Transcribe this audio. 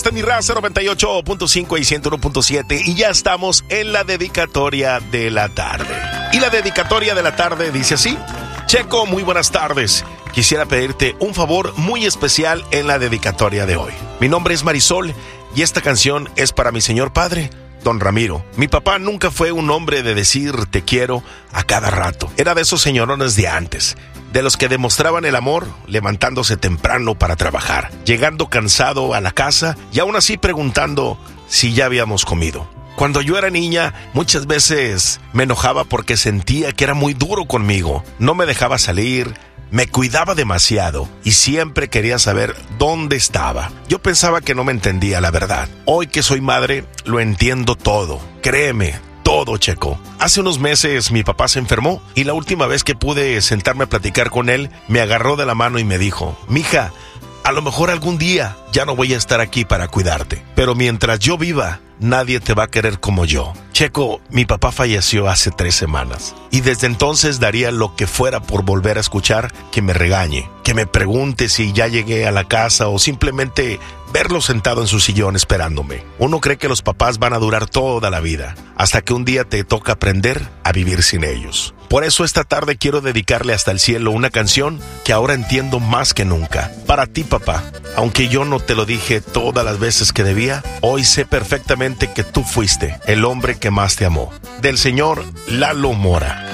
esta es mi raza 98.5 y 101.7 y ya estamos en la dedicatoria de la tarde. Y la dedicatoria de la tarde dice así: Checo, muy buenas tardes. Quisiera pedirte un favor muy especial en la dedicatoria de hoy. Mi nombre es Marisol y esta canción es para mi señor padre, Don Ramiro. Mi papá nunca fue un hombre de decir te quiero a cada rato. Era de esos señorones de antes, de los que demostraban el amor levantándose temprano para trabajar, llegando cansado a la casa y aún así preguntando si ya habíamos comido. Cuando yo era niña, muchas veces me enojaba porque sentía que era muy duro conmigo. No me dejaba salir, me cuidaba demasiado y siempre quería saber dónde estaba. Yo pensaba que no me entendía la verdad. Hoy que soy madre, lo entiendo todo. Créeme, todo, Checo. Hace unos meses mi papá se enfermó y la última vez que pude sentarme a platicar con él, me agarró de la mano y me dijo: mija, a lo mejor algún día ya no voy a estar aquí para cuidarte, pero mientras yo viva, nadie te va a querer como yo. Checo, mi papá falleció hace 3 semanas y desde entonces daría lo que fuera por volver a escuchar que me regañe, que me pregunte si ya llegué a la casa o simplemente verlo sentado en su sillón esperándome. Uno cree que los papás van a durar toda la vida, hasta que un día te toca aprender a vivir sin ellos. Por eso esta tarde quiero dedicarle hasta el cielo una canción que ahora entiendo más que nunca. Para ti, papá, aunque yo no te lo dije todas las veces que debía, hoy sé perfectamente que tú fuiste el hombre que más te amó. Del señor Lalo Mora.